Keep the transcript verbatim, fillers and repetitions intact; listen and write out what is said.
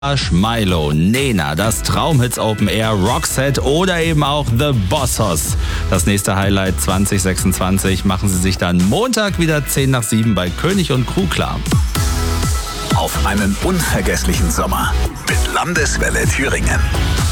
Milo, Nena, das Traumhits Open Air, Roxette oder eben auch The Bossos. Das nächste Highlight zwanzig sechsundzwanzig machen Sie sich dann Montag wieder zehn nach sieben bei König und Crew klar. Auf einen unvergesslichen Sommer mit Landeswelle Thüringen.